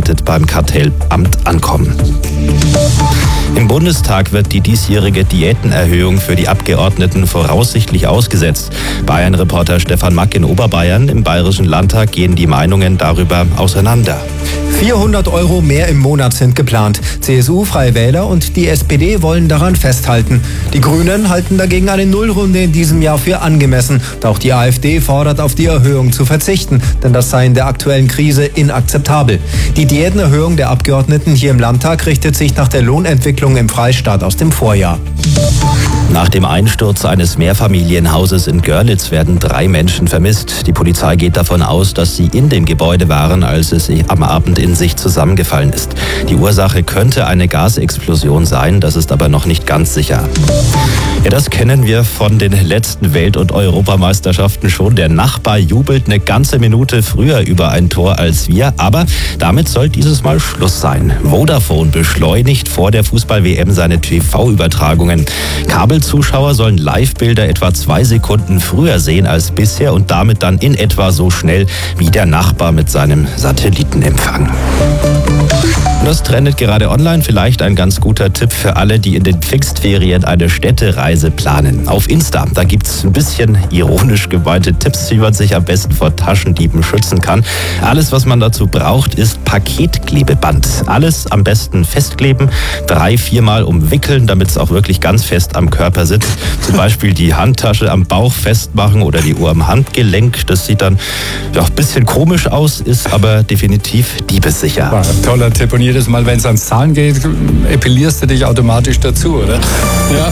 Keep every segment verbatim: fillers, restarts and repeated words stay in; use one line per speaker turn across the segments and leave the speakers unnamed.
unverspätet beim Kartellamt ankommen. Im Bundestag wird die diesjährige Diätenerhöhung für die Abgeordneten voraussichtlich ausgesetzt. Bayern-Reporter Stefan Mack in Oberbayern. Im Bayerischen Landtag gehen die Meinungen darüber auseinander.
vierhundert Euro mehr im Monat sind geplant. C S U, Freie Wähler und die S P D wollen daran festhalten. Die Grünen halten dagegen eine Nullrunde in diesem Jahr für angemessen. Auch die A f D fordert, auf die Erhöhung zu verzichten, denn das sei in der aktuellen Krise inakzeptabel. Die Diätenerhöhung der Abgeordneten hier im Landtag richtet sich nach der Lohnentwicklung im Freistaat aus dem Vorjahr.
Nach dem Einsturz eines Mehrfamilienhauses in Görlitz werden drei Menschen vermisst. Die Polizei geht davon aus, dass sie in dem Gebäude waren, als es am Abend in sich zusammengefallen ist. Die Ursache könnte eine Gasexplosion sein, das ist aber noch nicht ganz sicher. Ja, das kennen wir von den letzten Welt- und Europameisterschaften schon. Der Nachbar jubelt eine ganze Minute früher über ein Tor als wir, aber damit soll dieses Mal Schluss sein. Vodafone beschleunigt vor der Fußball-W M seine T V-Übertragungen. Kabelzuschauer sollen Live-Bilder etwa zwei Sekunden früher sehen als bisher und damit dann in etwa so schnell wie der Nachbar mit seinem Satellitenempfang. Das trendet gerade online. Vielleicht ein ganz guter Tipp für alle, die in den Pfingstferien eine Städtereise planen. Auf Insta, da gibt's ein bisschen ironisch gemeinte Tipps, wie man sich am besten vor Taschendieben schützen kann. Alles, was man dazu braucht, ist Paketklebeband. Alles am besten festkleben, drei, viermal umwickeln, damit es auch wirklich ganz fest am Körper sitzt. Zum Beispiel die Handtasche am Bauch festmachen oder die Uhr am Handgelenk. Das sieht dann ja, ein bisschen komisch aus, ist aber definitiv diebessicher.
War ein toller Tipp. Und jedes Mal, wenn es ans Zahlen geht, epilierst du dich automatisch dazu, oder? Ja,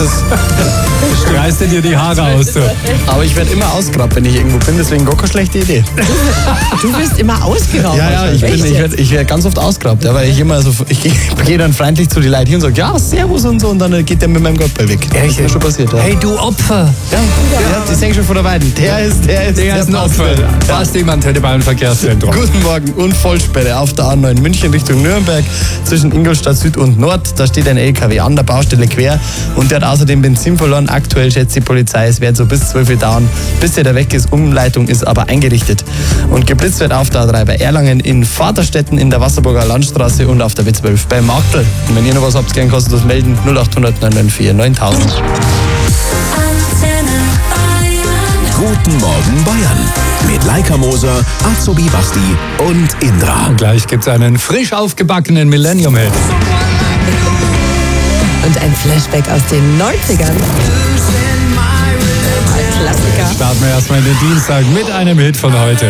das streichst du dir die Haare aus. So.
Aber ich werde immer ausgeraubt, wenn ich irgendwo bin, deswegen gar keine schlechte Idee.
Du wirst immer ausgeraubt?
Ja, ja, ich, bin, ich werde ich werd ganz oft ausgeraubt, ja, weil ich immer so, ich gehe geh dann freundlich zu den Leuten hin und sage, ja, servus und so, und dann geht der mit meinem Gottball weg. Ja, das ist schon passiert, ja.
Hey, du Opfer!
Ja, ja, das denke ich schon von der Weiden. Der ist, der ist,
der, der ist ein Opfer. Fast jemand hätte beim Verkehrszentrum.
Guten Morgen und Vollsperre auf der A neun München Richtung Nürnberg zwischen Ingolstadt Süd und Nord. Da steht ein L K W an der Baustelle quer und der hat außerdem Benzin verloren. Aktuell schätzt die Polizei, es wird so bis zwölf Uhr dauern, bis der da weg ist. Umleitung ist aber eingerichtet. Und geblitzt wird auf der A drei bei Erlangen, in Vaterstetten, in der Wasserburger Landstraße und auf der W zwölf bei Marktl. Und wenn ihr noch was habt, gerne kostet das melden. null acht hundert neun neun vier neuntausend.
Guten Morgen Bayern mit Laika Moser, Azubi Basti und Indra.
Und gleich gibt's einen frisch aufgebackenen Millennium-Hit.
Und ein Flashback aus den neunzigern. Klassiker.
Starten wir erstmal in den Dienstag mit einem Hit von heute.